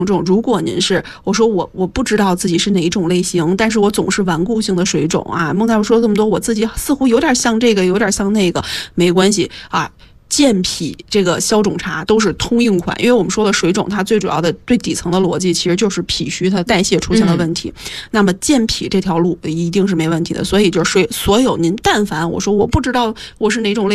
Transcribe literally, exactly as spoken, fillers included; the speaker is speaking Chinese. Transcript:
种，如果您是我说我我不知道自己是哪一种类型，但是我总是顽固性的水肿啊，孟大夫说这么多，我自己似乎有点像这个，有点像那个，没关系啊。健脾这个消肿茶都是通用款，因为我们说的水肿，它最主要的最底层的逻辑其实就是脾虚它代谢出现了问题。嗯、那么健脾这条路一定是没问题的，所以就是水所有您但凡我说我不知道我是哪种类。